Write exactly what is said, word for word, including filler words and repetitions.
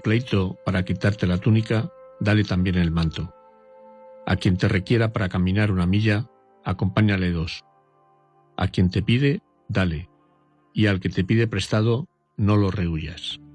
pleito para quitarte la túnica, dale también el manto. A quien te requiera para caminar una milla, acompáñale dos. A quien te pide, dale, y al que te pide prestado, no lo rehuyas.